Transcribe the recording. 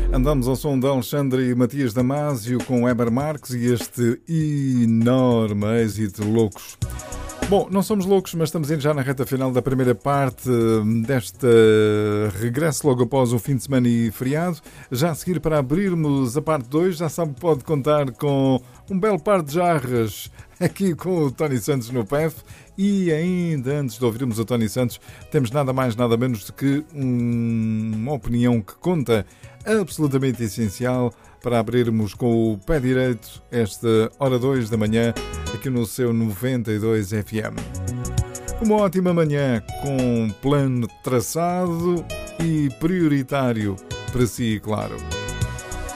Andamos ao som de Alexandre e Matias Damasio com Eber Marques e este enorme êxito Loucos. Bom, não somos loucos, mas estamos indo já na reta final da primeira parte deste regresso logo após o fim de semana e feriado. Já a seguir, para abrirmos a parte 2, já sabe que pode contar com um belo par de jarras aqui com o Tony Santos no PEF. E ainda antes de ouvirmos o Tony Santos, temos nada mais, nada menos do que uma opinião que conta absolutamente essencial para abrirmos com o pé direito esta hora 2 da manhã aqui no seu 92 FM. Uma ótima manhã com plano traçado e prioritário para si, claro.